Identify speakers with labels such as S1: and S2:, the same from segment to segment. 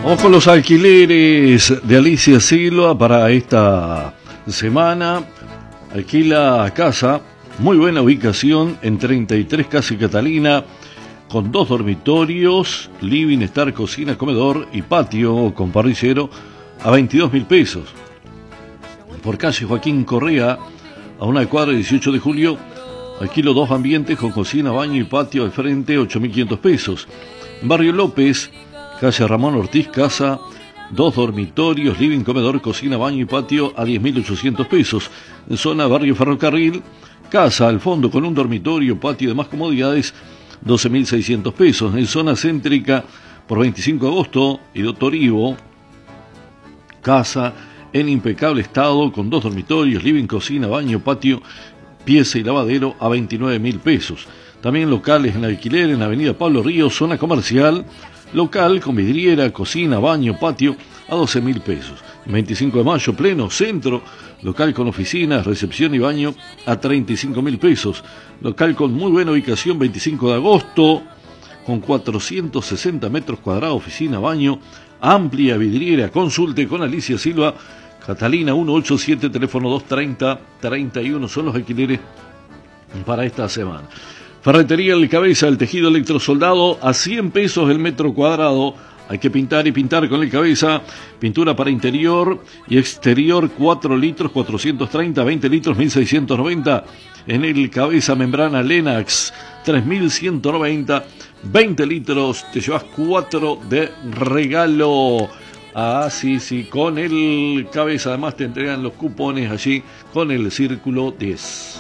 S1: Vamos con los alquileres de Alicia Silva para esta semana. Alquila casa, muy buena ubicación en 33 Casa Catalina, con 2 dormitorios, living, estar, cocina, comedor y patio con parrillero a 22.000 pesos. Por calle Joaquín Correa, a una cuadra 18 de julio, alquilo 2 ambientes con cocina, baño y patio al frente, 8.500 pesos. Barrio López, calle Ramón Ortiz, casa, 2 dormitorios, living, comedor, cocina, baño y patio a 10.800 pesos. En zona Barrio Ferrocarril, casa al fondo con un dormitorio, patio y demás comodidades, 12.600 pesos. En zona céntrica, por 25 de agosto y Doctor Ivo, casa en impecable estado con 2 dormitorios, living, cocina, baño, patio, pieza y lavadero a 29.000 pesos. También locales en alquiler en Avenida Pablo Ríos, zona comercial, local con vidriera, cocina, baño, patio a 12.000 pesos. 25 de mayo, pleno centro, local con oficinas, recepción y baño a 35.000 pesos. Local con muy buena ubicación, 25 de agosto, con 460 metros cuadrados, oficina, baño, amplia vidriera. Consulte con Alicia Silva, Catalina 187, teléfono 230-31. Son los alquileres para esta semana. Ferretería El Cabeza, el tejido electrosoldado a 100 pesos el metro cuadrado. Hay que pintar y pintar con El Cabeza. Pintura para interior y exterior, 4 litros, 430, 20 litros, 1.690. En El Cabeza, membrana Lenax, 3.190, 20 litros, te llevas 4 de regalo. Ah, sí, con El Cabeza. Además te entregan los cupones allí con el círculo 10.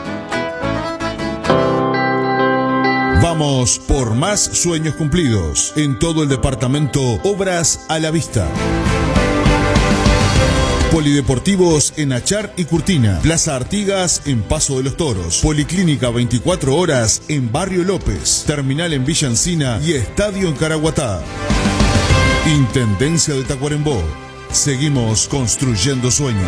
S2: Vamos por más sueños cumplidos. En todo el departamento, obras a la vista. Polideportivos en Achar y Curtina. Plaza Artigas en Paso de los Toros. Policlínica 24 horas en Barrio López. Terminal en Villa Encina y estadio en Caraguatá. Intendencia de Tacuarembó. Seguimos construyendo sueños.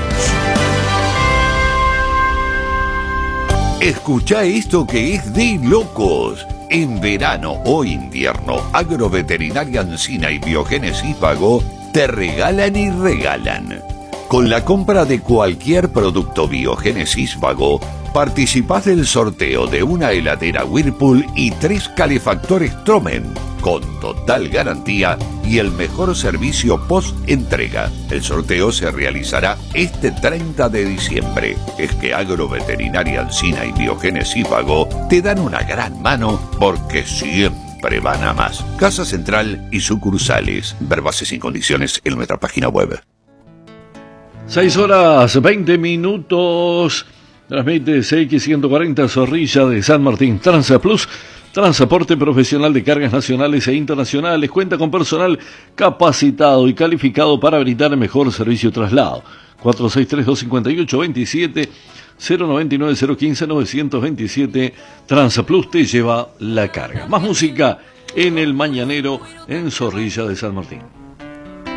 S3: Escuchá esto que es de locos. En verano o invierno, Agroveterinaria Encina y Biogénesis Vago te regalan y regalan. Con la compra de cualquier producto Biogénesis Vago, participás del sorteo de una heladera Whirlpool y 3 calefactores Tromen, con total garantía y el mejor servicio post-entrega. El sorteo se realizará este 30 de diciembre. Es que Agroveterinaria Encina y Biogénesis Vago te dan una gran mano porque siempre van a más. Casa Central y sucursales. Ver bases y condiciones en nuestra página web.
S1: 6 horas 20 minutos. Transmite CX140 Zorrilla de San Martín. Transa Plus, transporte profesional de cargas nacionales e internacionales. Cuenta con personal capacitado y calificado para brindar el mejor servicio de traslado. 463-258-27, 099-015-927. Transa Plus te lleva la carga. Más música en el Mañanero en Zorrilla de San Martín.